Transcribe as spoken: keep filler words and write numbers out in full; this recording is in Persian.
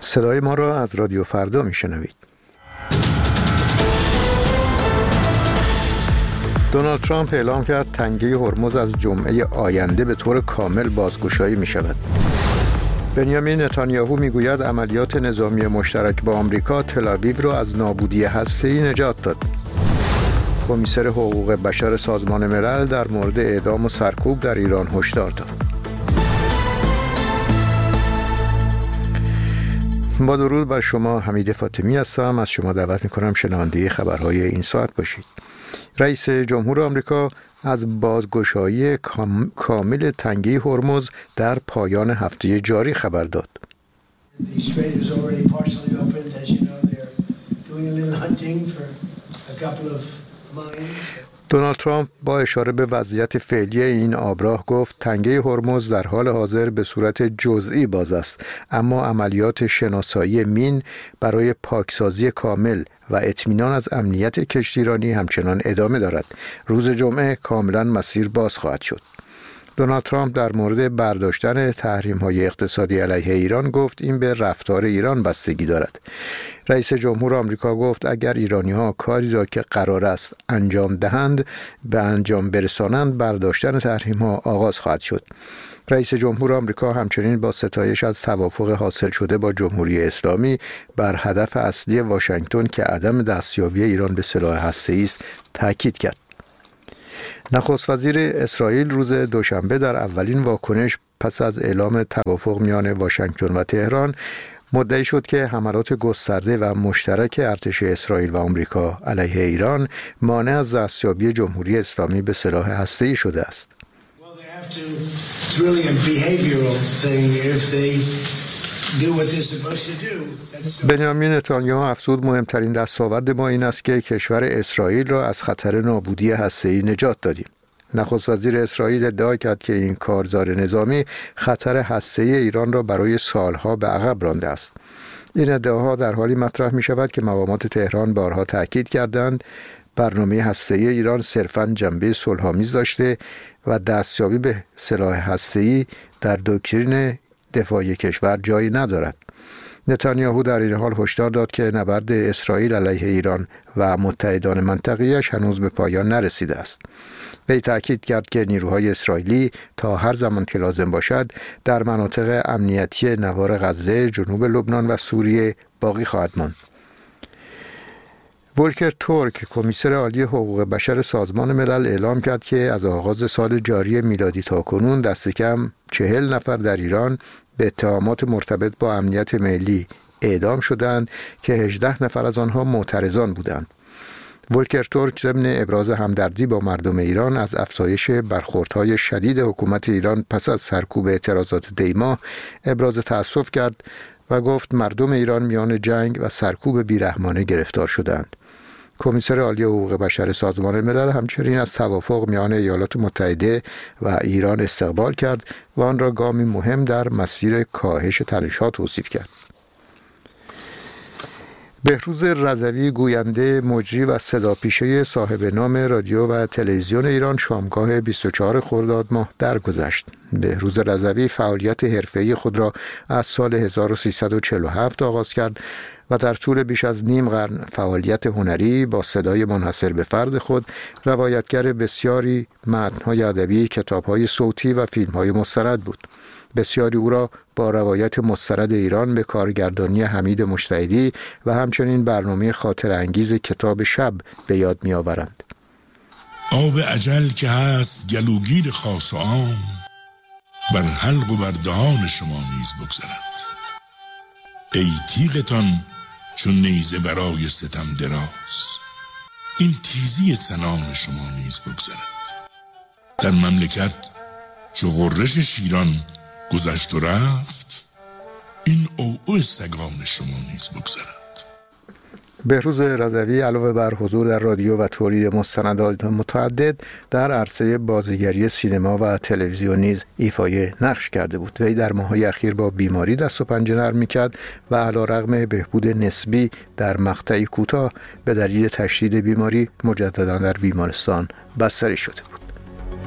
صدای ما را از رادیو فردا میشنوید. دونالد ترامپ اعلام کرد تنگه هرمز از جمعه آینده به طور کامل بازگشایی می شود. بنیامین نتانیاهو می گوید عملیات نظامی مشترک با آمریکا تل‌آویو را از نابودی هسته‌ای نجات داد. کمیسر حقوق بشر سازمان ملل در مورد اعدام و سرکوب در ایران هشدار داد. با درود بر شما، حمید فاطمی هستم. از شما دعوت می‌کنم شنونده خبرهای این ساعت باشید. رئیس جمهور آمریکا از بازگشایی کام... کامل تنگه هرمز در پایان هفته جاری خبر داد. دونالد ترامپ با اشاره به وضعیت فعلی این آبراه گفت تنگه هرمز در حال حاضر به صورت جزئی باز است، اما عملیات شناسایی مین برای پاکسازی کامل و اطمینان از امنیت کشتیرانی همچنان ادامه دارد. روز جمعه کاملا مسیر باز خواهد شد. دونالد ترامپ در مورد برداشتن تحریم‌های اقتصادی علیه ایران گفت این به رفتار ایران بستگی دارد. رئیس جمهور آمریکا گفت اگر ایرانی‌ها کاری را که قرار است انجام دهند به انجام برسانند، برداشتن تحریم‌ها آغاز خواهد شد. رئیس جمهور آمریکا همچنین با ستایش از توافق حاصل شده با جمهوری اسلامی بر هدف اصلی واشنگتن که عدم دستیابی ایران به سلاح هسته‌ای است تاکید کرد. نخست وزیر اسرائیل روز دوشنبه در اولین واکنش پس از اعلام توافق میان واشنگتن و تهران مدعی شد که حملات گسترده و مشترک ارتش اسرائیل و آمریکا علیه ایران مانع از دستیابی جمهوری اسلامی به سلاح هسته‌ای شده است. بنیامین نتانیاهو افزود مهمترین دستاورد ما این است که کشور اسرائیل را از خطر نابودی هسته‌ای نجات دادیم. نخست وزیر اسرائیل ادعا کرد که این کارزار نظامی خطر هسته‌ای ایران را برای سالها به عقب رانده است. این ادعاها در حالی مطرح می شود که مقامات تهران بارها تاکید کردند برنامه هسته‌ای ایران صرفاً جنبه صلح‌آمیز داشته و دستیابی به سلاح هسته‌ای در دکترین دفاعی کشور جایی ندارد. نتانیاهو در این حال هشدار داد که نبرد اسرائیل علیه ایران و متحدان منطقه‌ایش هنوز به پایان نرسیده است. وی تاکید کرد که نیروهای اسرائیلی تا هر زمان که لازم باشد در مناطق امنیتی نوار غزه، جنوب لبنان و سوریه باقی خواهد ماند. ولکر تورک، کمیسر عالی حقوق بشر سازمان ملل اعلام کرد که از آغاز سال جاری میلادی تا کنون دست کم چهل نفر در ایران به اتهامات مرتبط با امنیت ملی اعدام شدند که هجده نفر از آنها معترضان بودند. ولکر تورک ضمن ابراز همدردی با مردم ایران از افزایش برخوردهای شدید حکومت ایران پس از سرکوب اعتراضات دی‌ماه ابراز تأسف کرد و گفت مردم ایران میان جنگ و سرکوب بیرحمانه گرفتار شدند. کمیسر عالی حقوق بشر سازمان ملل همچنین از توافق میان ایالات متحده و ایران استقبال کرد و آن را گامی مهم در مسیر کاهش تنش‌ها توصیف کرد. بهروز رضوی، گوینده، مجری و صداپیشه صاحب نام رادیو و تلویزیون ایران، شامگاه بیست و چهارم خرداد ماه درگذشت. بهروز رضوی فعالیت حرفه‌ای خود را از سال هزار و سیصد و چهل و هفت آغاز کرد و در طول بیش از نیم قرن فعالیت هنری با صدای منحصر به فرد خود روایتگر بسیاری متن‌های ادبی، کتاب‌های صوتی و فیلم‌های مستند بود. بسیاری او را با روایت مستند ایران به کارگردانی حمید مجتهدی و همچنین برنامه خاطر انگیز کتاب شب به یاد می آورند. آب اجل که هست گلوگیر خاص و عام، بر حلق و بر دهان شما نیز بگذرد. ای تیغتان چون نیزه برای ستم دراز، این تیزی سنان شما نیز بگذرد. در مملکت چو غرش شیران گذشت و رفت، این اوعو سگان شما نیز بگذرد. بهروز رضوی علاوه بر حضور در رادیو و تولید مستندات متعدد در عرصه بازیگری سینما و تلویزیون نیز ایفای نقش کرده بود. وی در ماه‌های اخیر با بیماری دست و پنجه نرم می‌کرد و علی‌رغم بهبود نسبی در مقطعی کوتاه به دلیل تشدید بیماری مجددا در بیمارستان بستری شده بود.